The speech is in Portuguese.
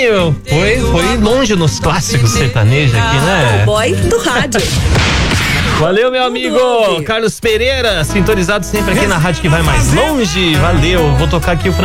Toninho foi longe nos clássicos sertanejos aqui, né? O boy do rádio. Valeu, meu amigo Carlos Pereira, sintonizado sempre aqui na rádio que vai mais longe. Valeu, vou tocar aqui o